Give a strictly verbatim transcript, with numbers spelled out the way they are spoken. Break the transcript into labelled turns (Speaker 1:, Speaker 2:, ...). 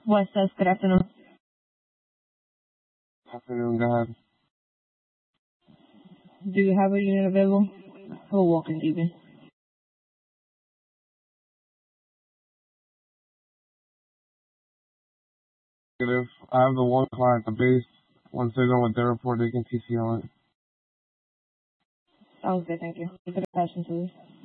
Speaker 1: West says good afternoon.
Speaker 2: Afternoon, go ahead.
Speaker 1: Do you have a unit available? Or walk-in even?
Speaker 2: Negative. I have the one client at the base. Once they're done with their report, they can T C on it.
Speaker 1: Sounds good, thank you. You could have passed into this.